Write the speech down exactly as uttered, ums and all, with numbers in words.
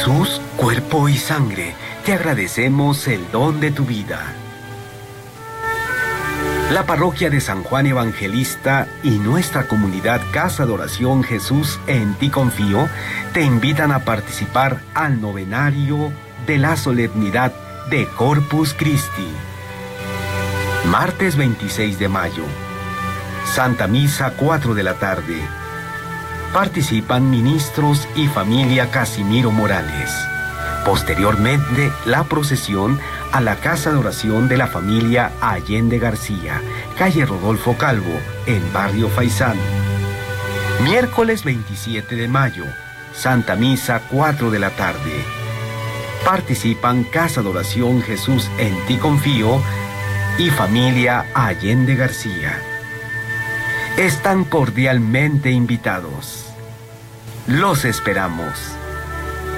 Jesús, cuerpo y sangre, te agradecemos el don de tu vida. La parroquia de San Juan Evangelista y nuestra comunidad Casa de Oración Jesús, en ti confío, te invitan a participar al novenario de la solemnidad de Corpus Christi. Martes veintiséis de mayo, Santa Misa, cuatro de la tarde. Participan ministros y familia Casimiro Morales. Posteriormente, la procesión a la Casa de Oración de la familia Allende García, calle Rodolfo Calvo, en Barrio Faisán. Miércoles veintisiete de mayo, Santa Misa, cuatro de la tarde. Participan Casa de Oración Jesús, en ti confío, y familia Allende García. Están cordialmente invitados. Los esperamos.